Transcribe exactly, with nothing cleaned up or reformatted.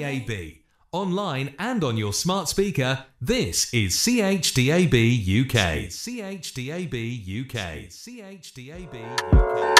A B. Online and on your smart speaker, this is C H D A B U K. C H D A B U K. C H D A B U K.